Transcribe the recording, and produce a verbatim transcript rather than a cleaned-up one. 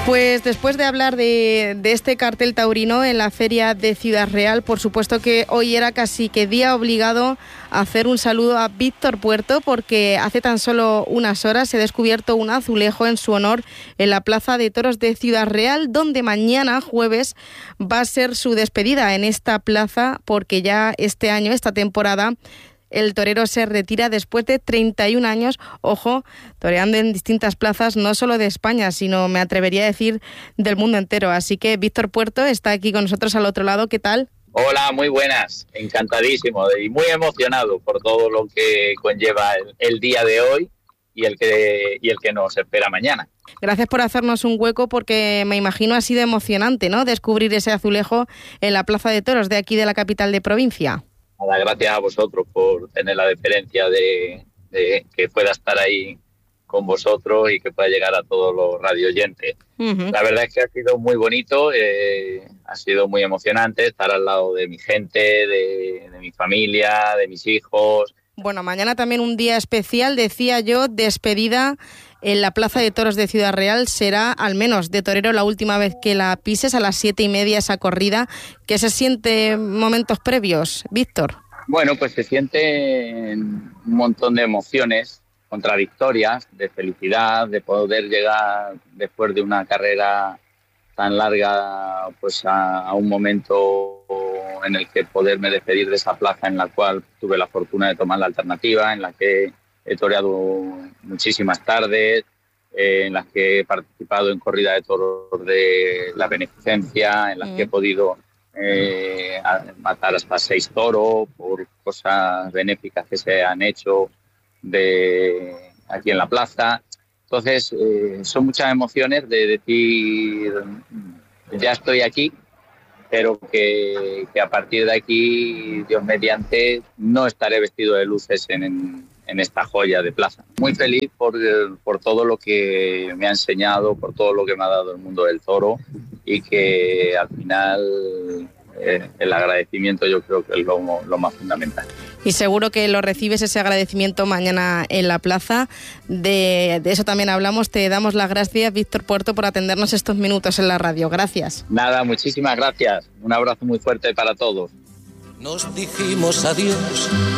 Pues después de hablar de, de este cartel taurino en la feria de Ciudad Real, por supuesto que hoy era casi que día obligado a hacer un saludo a Víctor Puerto, porque hace tan solo unas horas se ha descubierto un azulejo en su honor en la Plaza de Toros de Ciudad Real, donde mañana jueves va a ser su despedida en esta plaza, porque ya este año, esta temporada, el torero se retira después de treinta y un años, ojo, toreando en distintas plazas, no solo de España, sino, me atrevería a decir, del mundo entero. Así que Víctor Puerto está aquí con nosotros al otro lado. ¿Qué tal? Hola, muy buenas. Encantadísimo y muy emocionado por todo lo que conlleva el, el día de hoy y el que y el que nos espera mañana. Gracias por hacernos un hueco, porque me imagino ha sido emocionante, ¿no?, descubrir ese azulejo en la Plaza de Toros de aquí de la capital de provincia. Nada, gracias a vosotros por tener la deferencia de, de que pueda estar ahí con vosotros y que pueda llegar a todos los radioyentes. Uh-huh. La verdad es que ha sido muy bonito, eh, ha sido muy emocionante estar al lado de mi gente, de, de mi familia, de mis hijos. Bueno, mañana también un día especial, decía yo, despedida en la Plaza de Toros de Ciudad Real. Será, al menos de torero, la última vez que la pises, a las siete y media esa corrida. ¿Qué se siente momentos previos, Víctor? Bueno, pues se sienten un montón de emociones contradictorias, de felicidad, de poder llegar después de una carrera tan larga, pues a, a un momento en el que poderme despedir de esa plaza en la cual tuve la fortuna de tomar la alternativa, en la que he toreado muchísimas tardes, eh, en las que he participado en corrida de toros de la beneficencia, en las mm. que he podido eh, matar hasta seis toros por cosas benéficas que se han hecho de aquí en la plaza. Entonces, eh, son muchas emociones de decir, ya estoy aquí, pero que, que a partir de aquí, Dios mediante, no estaré vestido de luces en, en, en esta joya de plaza. Muy feliz por, por todo lo que me ha enseñado, por todo lo que me ha dado el mundo del toro, y que al final eh, el agradecimiento yo creo que es lo, lo más fundamental. Y seguro que lo recibes, ese agradecimiento, mañana en la plaza. De, de eso también hablamos. Te damos las gracias, Víctor Puerto, por atendernos estos minutos en la radio. Gracias. Nada, muchísimas gracias. Un abrazo muy fuerte para todos. Nos dijimos adiós